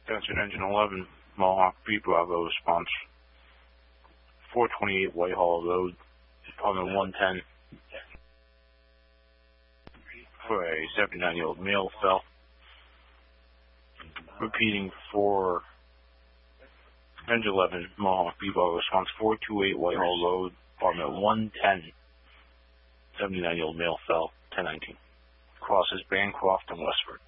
Attention Engine 11, Mohawk B Bravo response. 428 Whitehall Road, apartment 110. For a 79-year-old male fell. Repeating for Engine 11, Mohawk B Bravo response. 428 Whitehall Road, apartment 110. 79-year-old male fell. 1019. Crosses Bancroft and Westford.